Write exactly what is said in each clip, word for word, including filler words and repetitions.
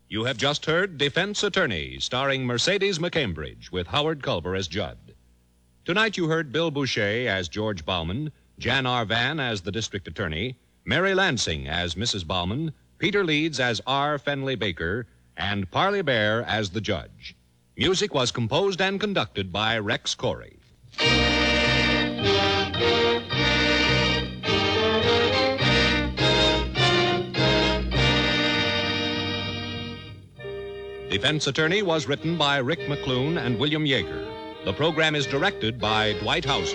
You have just heard Defense Attorney, starring Mercedes McCambridge, with Howard Culver as Judd. Tonight you heard Bill Boucher as George Bauman, Jan R. Van as the District Attorney, Mary Lansing as Missus Bauman, Peter Leeds as R. Fenley Baker, and Parley Bear as the Judge. Music was composed and conducted by Rex Corey. Defense Attorney was written by Rick McClune and William Yeager. The program is directed by Dwight Hauser.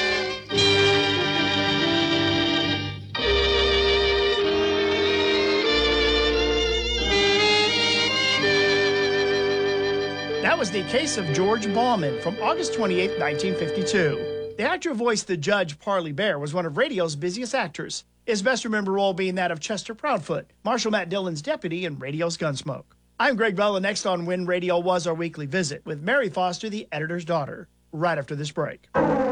That was the case of George Bauman from August twenty-eighth, nineteen fifty-two. The actor who voiced the Judge, Parley Bear, was one of radio's busiest actors, his best remembered role being that of Chester Proudfoot, Marshal Matt Dillon's deputy in radio's Gunsmoke. I'm Greg Bella. Next on When Radio Was, our weekly visit with Mary Foster, the editor's daughter, right after this break.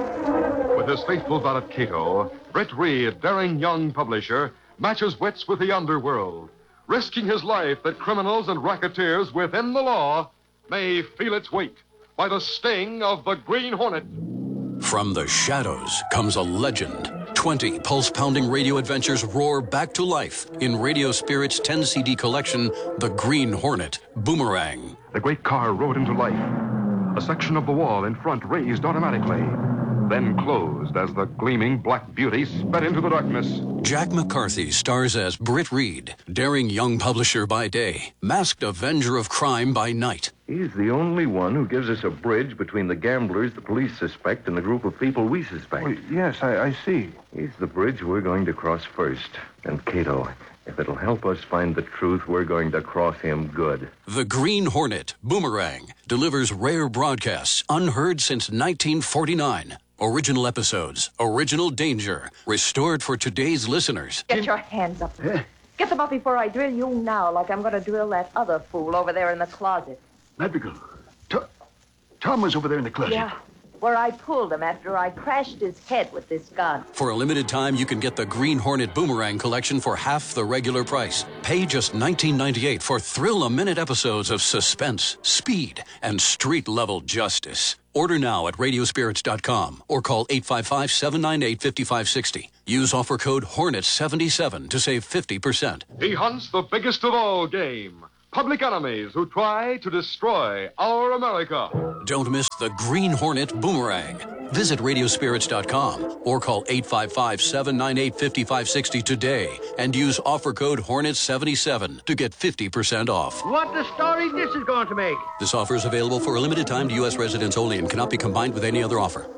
With his faithful valet Cato, Britt Reed, daring young publisher, matches wits with the underworld, risking his life that criminals and racketeers within the law may feel its weight by the sting of the Green Hornet. From the shadows comes a legend. twenty pulse-pounding radio adventures roar back to life in Radio Spirit's ten C D collection, The Green Hornet Boomerang. The great car rode into life. A section of the wall in front raised automatically, then closed as the gleaming black beauty sped into the darkness. Jack McCarthy stars as Britt Reed, daring young publisher by day, masked avenger of crime by night. He's the only one who gives us a bridge between the gamblers the police suspect and the group of people we suspect. Well, yes, I, I see. He's the bridge we're going to cross first. And Cato, if it'll help us find the truth, we're going to cross him good. The Green Hornet Boomerang delivers rare broadcasts unheard since nineteen forty-nine. Original episodes, original danger, restored for today's listeners. Get your hands up. Get them up before I drill you now, like I'm going to drill that other fool over there in the closet. Madrigal, Tom, Tom was over there in the closet. Yeah, where I pulled him after I crashed his head with this gun. For a limited time, you can get the Green Hornet Boomerang collection for half the regular price. Pay just nineteen ninety-eight for thrill-a-minute episodes of suspense, speed, and street-level justice. Order now at radio spirits dot com or call eight five five, seven nine eight, five five six zero. Use offer code Hornet seventy-seven to save fifty percent. He hunts the biggest of all game. Public enemies who try to destroy our America. Don't miss the Green Hornet Boomerang. Visit radio spirits dot com or call eight five five, seven nine eight, five five six zero today and use offer code Hornet seventy-seven to get fifty percent off. What the story this is going to make? This offer is available for a limited time to U S residents only and cannot be combined with any other offer.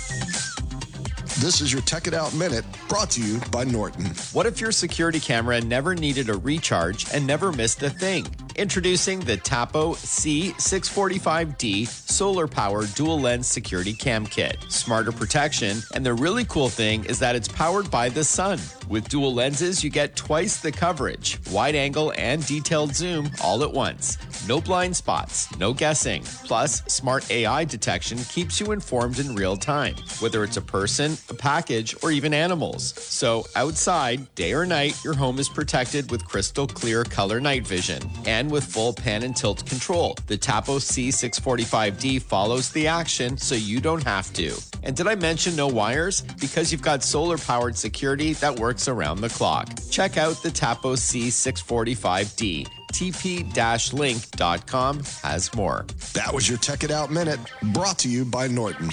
This is your Tech It Out Minute, brought to you by Norton. What if your security camera never needed a recharge and never missed a thing? Introducing the Tapo C six forty-five D solar-powered dual-lens security cam kit. Smarter protection, and the really cool thing is that it's powered by the sun. With dual lenses, you get twice the coverage, wide angle and detailed zoom all at once. No blind spots, no guessing. Plus, smart A I detection keeps you informed in real time, whether it's a person, a package, or even animals. So outside, day or night, your home is protected with crystal clear color night vision. And with full pan and tilt control, the Tapo C six forty-five D follows the action so you don't have to. And did I mention no wires? Because you've got solar-powered security that works around the clock. Check out the Tapo C six forty-five D. T P link dot com has more. That was your Tech It Out Minute, brought to you by Norton.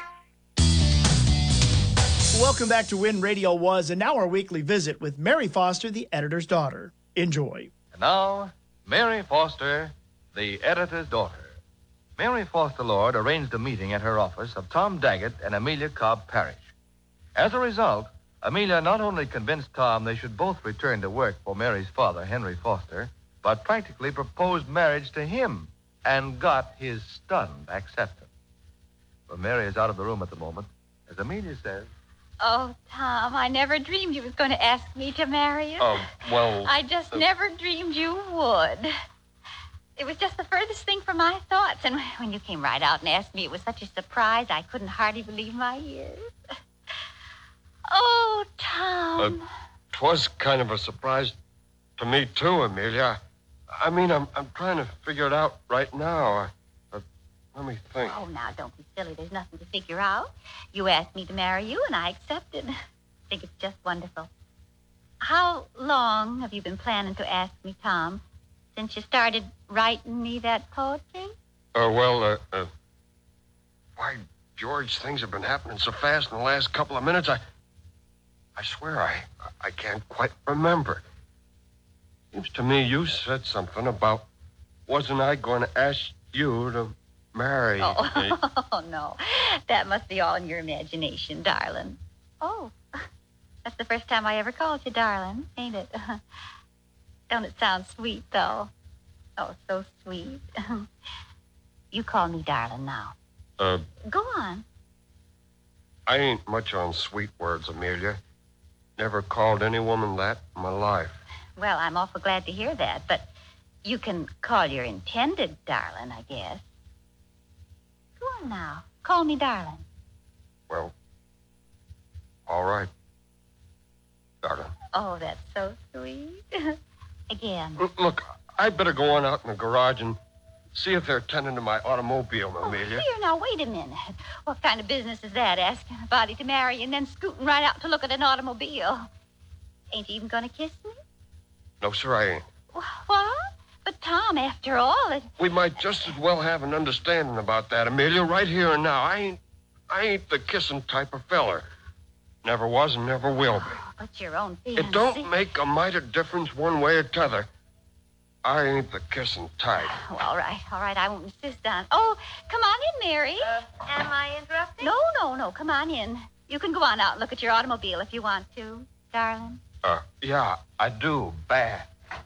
Welcome back to When Radio Was, and now our weekly visit with Mary Foster, the editor's daughter. Enjoy. And now, Mary Foster, the editor's daughter. Mary Foster Lord arranged a meeting at her office of Tom Daggett and Amelia Cobb Parrish. As a result, Amelia not only convinced Tom they should both return to work for Mary's father, Henry Foster, but practically proposed marriage to him and got his stunned acceptance. But Mary is out of the room at the moment. As Amelia says... Oh, Tom, I never dreamed you was going to ask me to marry you. Oh, well... I just uh, never dreamed you would. It was just the furthest thing from my thoughts. And when you came right out and asked me, it was such a surprise, I couldn't hardly believe my ears. Oh, Tom. Uh, 'twas kind of a surprise to me, too, Amelia. I mean, I'm I'm trying to figure it out right now. Uh, let me think. Oh, now, don't be silly. There's nothing to figure out. You asked me to marry you, and I accepted. I think it's just wonderful. How long have you been planning to ask me, Tom, since you started writing me that poetry? Uh, well, uh, uh, why, George, things have been happening so fast in the last couple of minutes, I, I swear I, I can't quite remember. Seems to me you said something about, wasn't I going to ask you to marry me? Oh, no. That must be all in your imagination, darling. Oh, that's the first time I ever called you darling, ain't it? Don't it sound sweet, though? Oh, so sweet. You call me darling now. Uh, Go on. I ain't much on sweet words, Amelia. Never called any woman that in my life. Well, I'm awful glad to hear that, but you can call your intended darling, I guess. Go on now. Call me darling. Well, all right, darling. Oh, that's so sweet. Again. L- Look, I'd better go on out in the garage and see if they're tending to my automobile, Amelia. Oh, here, now, wait a minute. What kind of business is that, asking a body to marry and then scooting right out to look at an automobile? Ain't you even going to kiss me? No, sir, I ain't. What? But, Tom, after all, it... We might just as well have an understanding about that, Amelia, right here and now. I ain't, I ain't the kissing type of feller. Never was and never will be. Oh, but your own feelings... It don't make a mite of difference one way or t'other. I ain't the kissing type. Oh, all right, all right, I won't insist on... Oh, come on in, Mary. Uh, am I interrupting? No, no, no, come on in. You can go on out and look at your automobile if you want to, darling. Uh, yeah, I do. Bad.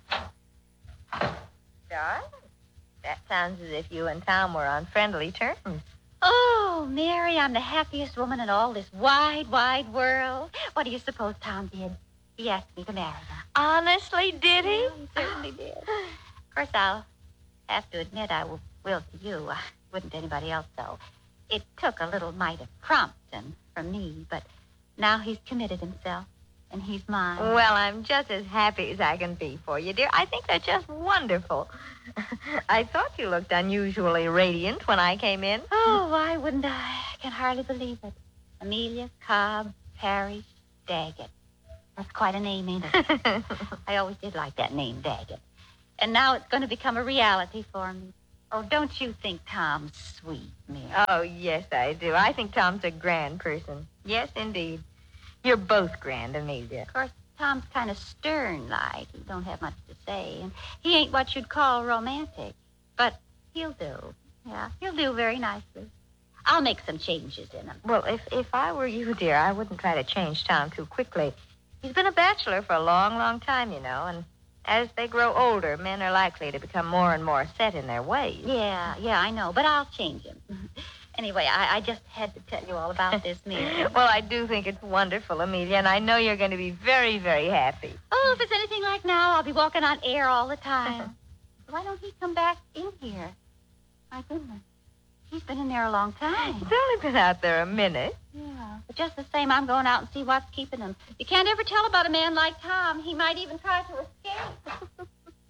Darling, that sounds as if you and Tom were on friendly terms. Oh, Mary, I'm the happiest woman in all this wide, wide world. What do you suppose Tom did? He asked me to marry him. Honestly, did he? Yeah, he certainly did. Of course, I'll have to admit I will, will to you. I wouldn't to anybody else, though. It took a little mite of prompting from me, but now he's committed himself, and he's mine. Well, I'm just as happy as I can be for you, dear. I think they're just wonderful. I thought you looked unusually radiant when I came in. Oh, why wouldn't I? I can hardly believe it. Amelia Cobb Parrish Daggett. That's quite a name, ain't it? I always did like that name, Daggett. And now it's going to become a reality for me. Oh, don't you think Tom's sweet, Mary? Oh, yes, I do. I think Tom's a grand person. Yes, indeed. You're both grand, Amelia. Of course, Tom's kind of stern-like. He don't have much to say. And he ain't what you'd call romantic. But he'll do. Yeah, he'll do very nicely. I'll make some changes in him. Well, if, if I were you, dear, I wouldn't try to change Tom too quickly. He's been a bachelor for a long, long time, you know, and as they grow older, men are likely to become more and more set in their ways. Yeah, yeah, I know, but I'll change him. Anyway, I, I just had to tell you all about this, Mary. Well, I do think it's wonderful, Amelia, and I know you're going to be very, very happy. Oh, if it's anything like now, I'll be walking on air all the time. Why don't he come back in here? My goodness. He's been in there a long time. He's only been out there a minute. Yeah, but just the same, I'm going out and see what's keeping him. You can't ever tell about a man like Tom. He might even try to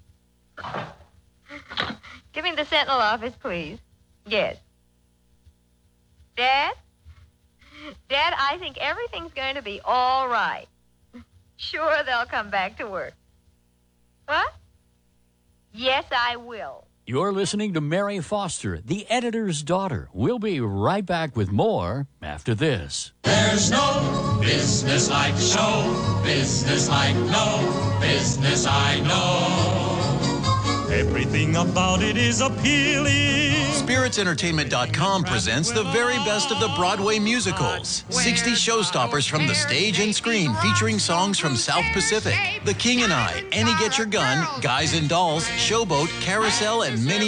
escape. Give me the Sentinel office, please. Yes. Dad? Dad, I think everything's going to be all right. Sure, they'll come back to work. What? Yes, I will. You're listening to Mary Foster, the editor's daughter. We'll be right back with more after this. There's no business like show business like no business I know. Everything about it is appealing. Spirits Entertainment dot com presents the very best of the Broadway musicals. sixty showstoppers from the stage and screen featuring songs from South Pacific, The King and I, Annie Get Your Gun, Guys and Dolls, Showboat, Carousel, and many